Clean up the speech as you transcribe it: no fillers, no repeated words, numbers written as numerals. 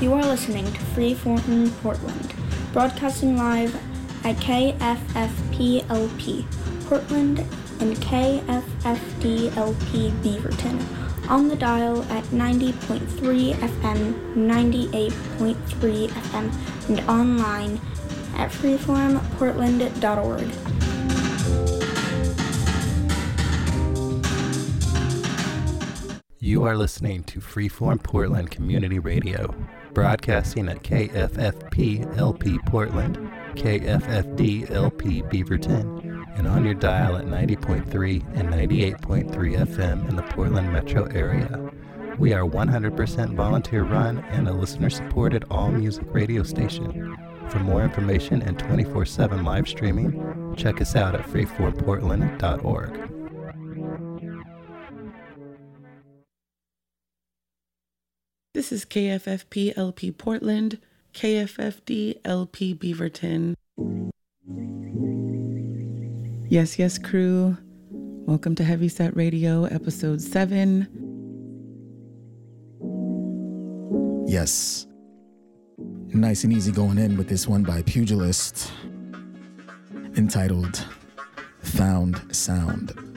You are listening to Freeform Portland, broadcasting live at KFFPLP Portland and KFFDLP Beaverton, on the dial at 90.3 FM, 98.3 FM, and online at freeformportland.org. You are listening to Freeform Portland Community Radio, broadcasting at KFFP-LP Portland, KFFD-LP Beaverton, and on your dial at 90.3 and 98.3 FM in the Portland metro area. We are 100% volunteer-run and a listener-supported all-music radio station. For more information and 24/7 live streaming, check us out at freeformportland.org. This is KFFP LP Portland, KFFD LP Beaverton. Yes, crew. Welcome to Heavyset Radio, episode 7. Yes. Nice and easy going in with this one by Pugilist, entitled Found Sound.